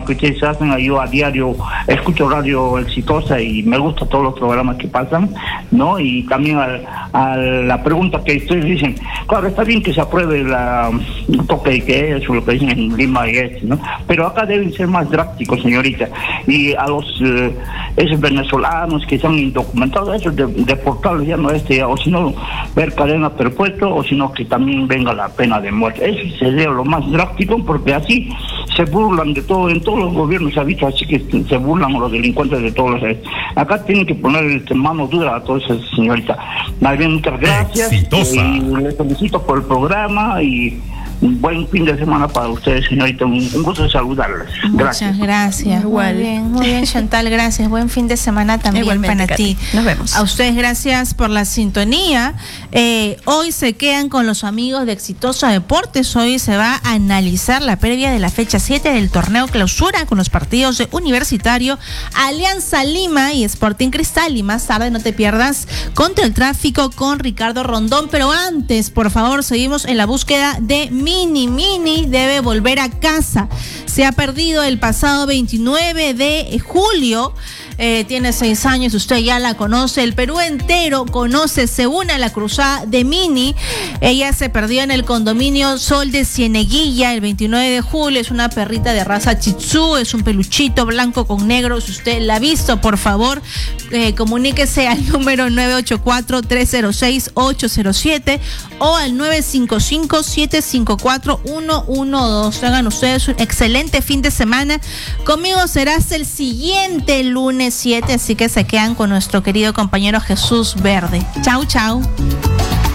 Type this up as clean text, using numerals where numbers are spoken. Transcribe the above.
que ustedes hacen. Yo a diario escucho Radio Exitosa y me gustan todos los programas que pasan, ¿no? Y también a la pregunta que ustedes dicen, claro, está bien que se apruebe el toque de queda, eso lo que dicen en Lima y ¿no? Pero acá deben ser más drásticos, señorita. Y a los esos venezolanos que están indocumentados, esos deportarlos ya no o si no, ver cadena perpetua, o si no, que también venga la pena de muerte. Eso sería lo más drástico, porque así se burlan de todo, en todos los gobiernos se ha visto así que se burlan los delincuentes de todos los... Acá tienen que poner mano dura a todas esas señoritas. Más bien, muchas gracias. Exitosa. Y les felicito por el programa y un buen fin de semana para ustedes, señorita. Un gusto saludarles. Gracias. Muchas gracias. Igual. Muy bien, Chantal, gracias. Buen fin de semana también. Igualmente, para ti. Nos vemos. A ustedes gracias por la sintonía. Hoy se quedan con los amigos de Exitosa Deportes. Hoy se va a analizar la previa de la fecha 7 del torneo clausura con los partidos de Universitario, Alianza Lima y Sporting Cristal. Y más tarde no te pierdas Contra el Tráfico con Ricardo Rondón. Pero antes, por favor, seguimos en la búsqueda de Mini debe volver a casa. Se ha perdido el pasado 29 de julio. Tiene 6 años, usted ya la conoce. El Perú entero conoce, se une a la cruzada de Mini. Ella se perdió en el condominio Sol de Cieneguilla el 29 de julio. Es una perrita de raza Shih Tzu, es un peluchito blanco con negro. Si usted la ha visto, por favor, comuníquese al número 984-306-807 o al 955-754-112. Tengan ustedes un excelente fin de semana. Conmigo será hasta el siguiente lunes 7, así que se quedan con nuestro querido compañero Jesús Verde. Chau.